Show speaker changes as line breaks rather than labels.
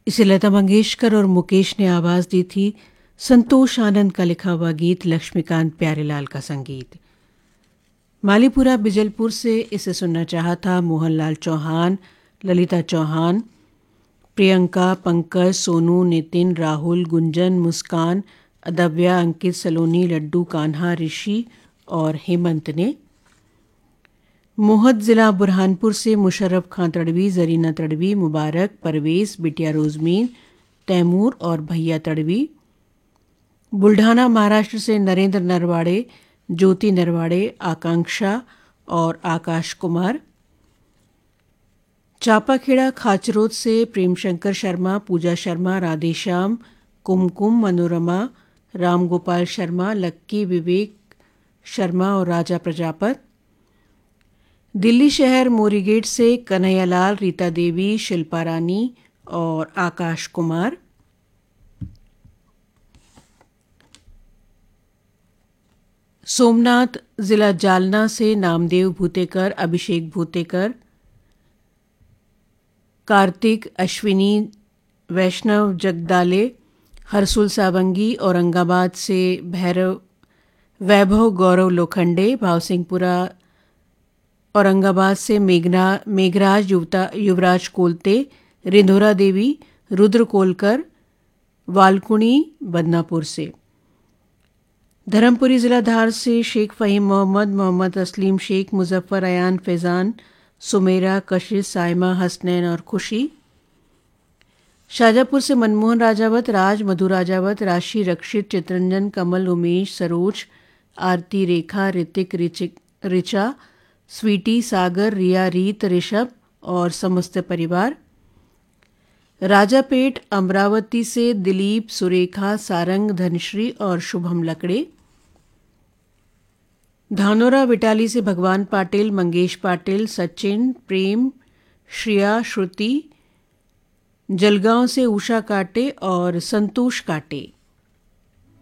इसे लता मंगेशकर और मुकेश ने आवाज़ दी थी। संतोष आनंद का लिखा हुआ गीत, लक्ष्मीकांत प्यारेलाल का संगीत। मालीपुरा बिजलपुर से इसे सुनना चाहा था मोहनलाल चौहान, ललिता चौहान, प्रियंका, पंकज, सोनू, नितिन, राहुल, गुंजन, मुस्कान, अदव्या, अंकित, सलोनी, लड्डू, कान्हा, ऋषि और हेमंत ने। मोहत ज़िला बुरहानपुर से मुशर्रफ खां तड़वी, जरीना तड़वी, मुबारक, परवेज़, बिटिया रोजमीन, तैमूर और भैया तड़वी। बुल्ढाना महाराष्ट्र से नरेंद्र नरवाड़े, ज्योति नरवाड़े, आकांक्षा और आकाश कुमार। चापाखेड़ा खाचरोद से प्रेमशंकर शर्मा, पूजा शर्मा, राधेश्याम, कुमकुम, मनोरमा, रामगोपाल शर्मा, लक्की, विवेक शर्मा और राजा प्रजापत। दिल्ली शहर मोरीगेट से कन्हैयालाल, रीता देवी, शिल्पा रानी और आकाश कुमार। सोमनाथ जिला जालना से नामदेव भूतेकर, अभिषेक भूतेकर, कार्तिक, अश्विनी, वैष्णव जगदाले, हरसुल सावंगी। औरंगाबाद से वैभव गौरव लोखंडे, भावसिंहपुरा औरंगाबाद से मेघराज युवराज कोलते, रिंधोरा देवी, रुद्र कोलकर, वालकुणी बदनापुर से। धर्मपुरी ज़िला धार से शेख फ़हीम मोहम्मद, मोहम्मद तस्लीम शेख, मुजफ्फर, अयान, फैज़ान, सुमेरा, कशिश, साइमा, हसनैन और खुशी। शाजापुर से मनमोहन राजावत, राज, मधु राजावत, राशि, रक्षित, चित्रंजन, कमल, उमेश, सरोज, आरती, रेखा, ऋतिक, ऋचा, स्वीटी, सागर, रिया, रीत, ऋषभ और समस्त परिवार। राजापेट अमरावती से दिलीप, सुरेखा, सारंग, धनश्री और शुभम लकड़े। धानोरा विटाली से भगवान पाटिल, मंगेश पाटिल, सचिन, प्रेम, श्रिया, श्रुति। जलगांव से उषा काटे और संतोष काटे।